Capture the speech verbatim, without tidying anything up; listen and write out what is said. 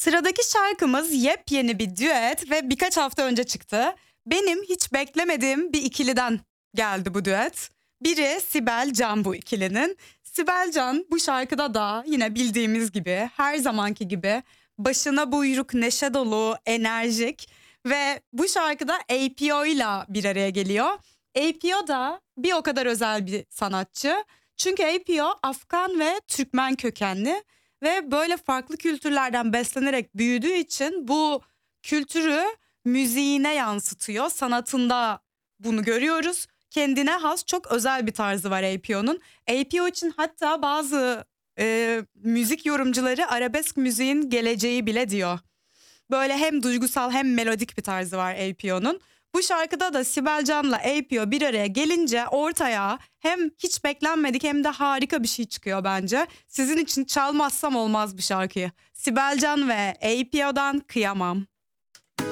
Sıradaki şarkımız yepyeni bir düet ve birkaç hafta önce çıktı. Benim hiç beklemediğim bir ikiliden geldi bu düet. Biri Sibel Can bu ikilinin. Sibel Can bu şarkıda da yine bildiğimiz gibi her zamanki gibi başına buyruk, neşe dolu, enerjik ve bu şarkıda A P O ile bir araya geliyor. A P O da bir o kadar özel bir sanatçı. Çünkü A P O Afgan ve Türkmen kökenli ve böyle farklı kültürlerden beslenerek büyüdüğü için bu kültürü müziğine yansıtıyor. Sanatında bunu görüyoruz. Kendine has çok özel bir tarzı var A P O'nun. A P O için hatta bazı e, müzik yorumcuları arabesk müziğin geleceği bile diyor. Böyle hem duygusal hem melodik bir tarzı var A P O'nun. Bu şarkıda da Sibel Can'la A P O bir araya gelince ortaya hem hiç beklenmedik hem de harika bir şey çıkıyor bence. Sizin için çalmazsam olmaz bir şarkıyı. Sibel Can ve A P O'dan Kıyamam.